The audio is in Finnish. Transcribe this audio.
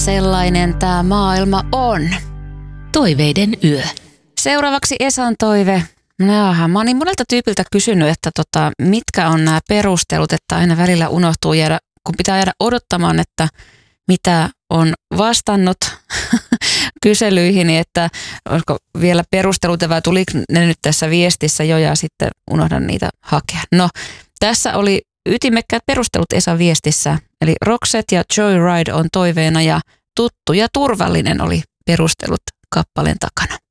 sellainen tämä maailma on. Toiveiden yö. Seuraavaksi Esan toive. Mä oon niin monelta tyypiltä kysynyt, että mitkä on nämä perustelut, että aina välillä unohtuu jäädä, kun pitää jäädä odottamaan, että mitä on vastannut kyselyihin, että olisiko vielä perusteluita vai tuliko ne nyt tässä viestissä jo ja sitten unohdan niitä hakea. No, tässä oli ytimekkäät perustelut Esan viestissä, eli Roxette ja Joyride on toiveena ja tuttu ja turvallinen oli perustelut kappaleen takana.